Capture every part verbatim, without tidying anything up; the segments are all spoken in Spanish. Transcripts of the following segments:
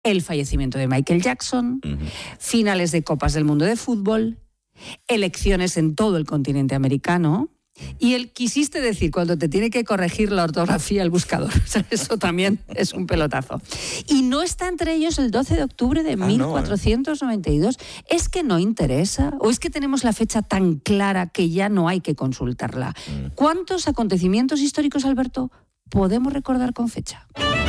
el fallecimiento de Michael Jackson, uh-huh. finales de Copas del Mundo de fútbol, elecciones en todo el continente americano. Y el quisiste decir cuando te tiene que corregir la ortografía el buscador. O sea, eso también es un pelotazo. Y no está entre ellos el doce de octubre de ah, mil cuatrocientos noventa y dos. No, ¿eh? ¿Es que no interesa? ¿O es que tenemos la fecha tan clara que ya no hay que consultarla? Mm. ¿Cuántos acontecimientos históricos, Alberto, podemos recordar con fecha?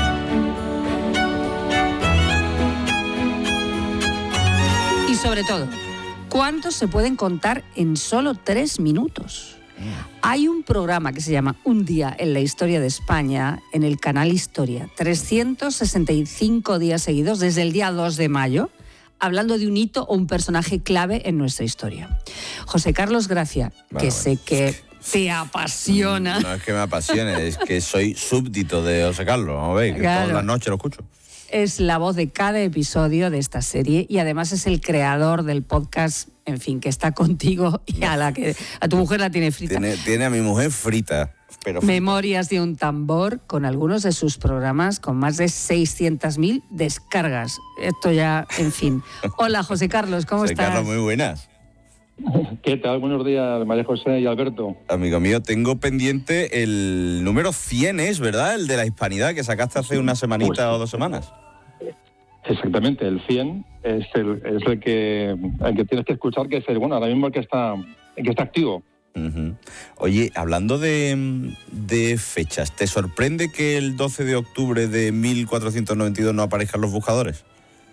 Y sobre todo, ¿cuántos se pueden contar en solo tres minutos? Hay un programa que se llama Un día en la historia de España en el canal Historia, trescientos sesenta y cinco días seguidos desde el día dos de mayo, hablando de un hito o un personaje clave en nuestra historia. José Carlos Gracia, bueno, que sé que te apasiona. No es que me apasione, es que soy súbdito de José Carlos, vamos a ver, que claro. todas las noches lo escucho. Es la voz de cada episodio de esta serie y además es el creador del podcast, en fin, que está contigo y a la que a tu mujer la tiene frita. Tiene, tiene a mi mujer frita, pero frita. Memorias de un tambor, con algunos de sus programas con más de seiscientas mil descargas. Esto ya, en fin. Hola, José Carlos, ¿cómo José estás? Carlos, muy buenas. ¿Qué tal? Buenos días, María José y Alberto. Amigo mío, tengo pendiente el número cien, ¿es verdad? El de la hispanidad que sacaste hace una semanita pues, o dos semanas. Exactamente, el cien es el, es el que el que tienes que escuchar, que es el, bueno, ahora mismo el que está, el que está activo. Uh-huh. Oye, hablando de, de fechas, ¿te sorprende que el doce de octubre de mil cuatrocientos noventa y dos no aparezcan los buscadores?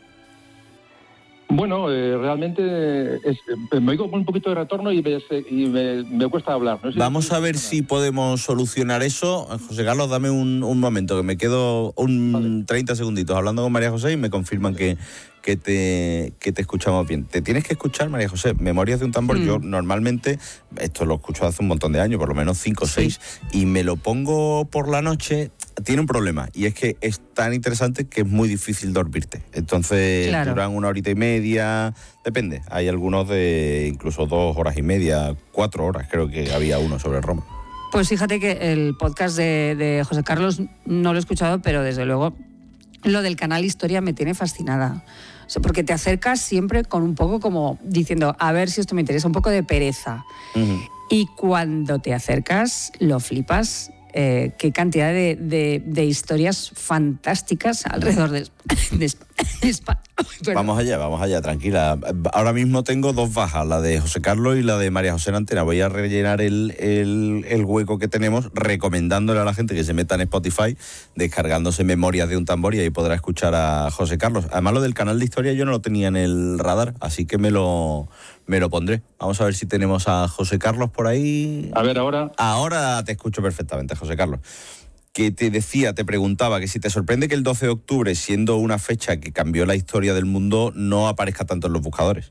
Bueno, eh, realmente es, me oigo con un poquito de retorno y me, y me, me cuesta hablar. No sé Vamos a ver si podemos solucionar eso. José Carlos, dame un, un momento, que me quedo un vale. treinta segunditos hablando con María José y me confirman que, que, te, que te escuchamos bien. Te tienes que escuchar, María José, Memorias de un tambor. Mm. Yo normalmente, esto lo escucho hace un montón de años, por lo menos cinco o seis, sí. y me lo pongo por la noche. Tiene un problema, y es que es tan interesante que es muy difícil dormirte. Entonces, claro. duran una horita y media, depende. Hay algunos de incluso dos horas y media, cuatro horas, creo que había uno sobre Roma. Pues fíjate que el podcast de, de José Carlos no lo he escuchado, pero desde luego lo del canal Historia me tiene fascinada. O sea, porque te acercas siempre con un poco como diciendo, a ver si esto me interesa, un poco de pereza. Uh-huh. Y cuando te acercas, lo flipas. Eh, qué cantidad de, de, de historias fantásticas alrededor de, de, de España. Vamos allá, vamos allá, tranquila. Ahora mismo tengo dos bajas, la de José Carlos y la de María José en antena. Voy a rellenar el, el, el hueco que tenemos, recomendándole a la gente que se meta en Spotify, descargándose Memorias de un tambor, y ahí podrá escuchar a José Carlos. Además, lo del canal de Historia yo no lo tenía en el radar, así que me lo... Me lo pondré. Vamos a ver si tenemos a José Carlos por ahí. A ver, ahora. Ahora te escucho perfectamente, José Carlos. Que te decía, te preguntaba que si te sorprende que el doce de octubre, siendo una fecha que cambió la historia del mundo, no aparezca tanto en los buscadores.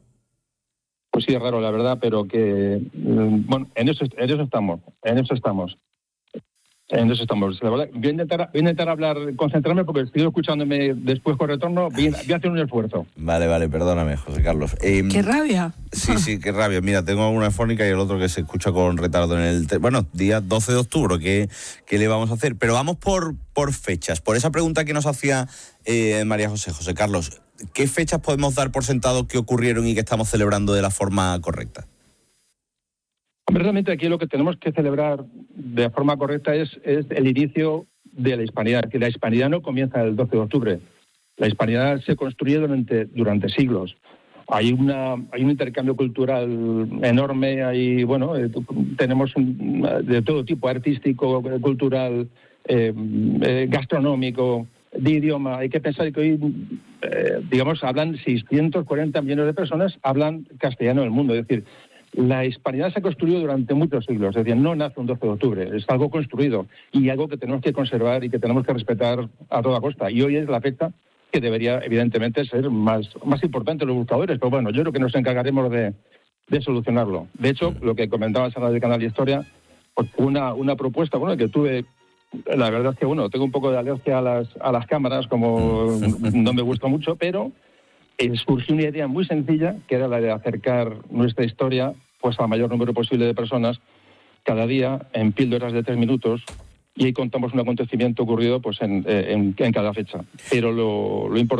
Pues sí, es raro, la verdad, pero que... Bueno, en eso, en eso estamos, en eso estamos. En eso estamos. La verdad, voy a intentar, voy a intentar hablar, concentrarme, porque estoy escuchándome después con retorno. Voy a, voy a hacer un esfuerzo. Vale, vale, perdóname, José Carlos. Eh, ¡Qué rabia! Sí, sí, qué rabia. Mira, tengo una fónica y el otro que se escucha con retardo en el... Te- bueno, día doce de octubre, ¿qué, qué le vamos a hacer? Pero vamos por, por fechas. Por esa pregunta que nos hacía eh, María José, José Carlos, ¿qué fechas podemos dar por sentado que ocurrieron y que estamos celebrando de la forma correcta? Realmente aquí lo que tenemos que celebrar de forma correcta es, es el inicio de la hispanidad, que la hispanidad no comienza el doce de octubre. La hispanidad se construye durante, durante siglos. Hay una hay un intercambio cultural enorme, hay, bueno, eh, tenemos un, de todo tipo, artístico, cultural, eh, eh, gastronómico, de idioma. Hay que pensar que hoy, eh, digamos, hablan seiscientos cuarenta millones de personas, hablan castellano en el mundo, es decir, la hispanidad se ha construido durante muchos siglos, es decir, no nace un doce de octubre, es algo construido y algo que tenemos que conservar y que tenemos que respetar a toda costa. Y hoy es la fecha que debería, evidentemente, ser más, más importante en los buscadores, pero bueno, yo creo que nos encargaremos de, de solucionarlo. De hecho, lo que comentabas en el canal de Historia, pues una, una propuesta, bueno, que tuve, la verdad es que, bueno, tengo un poco de alergia a las, a las cámaras, como no me gusta mucho, pero... surgió una idea muy sencilla, que era la de acercar nuestra historia pues al mayor número posible de personas cada día en píldoras de tres minutos, y ahí contamos un acontecimiento ocurrido pues en, en, en cada fecha. Pero lo, lo importante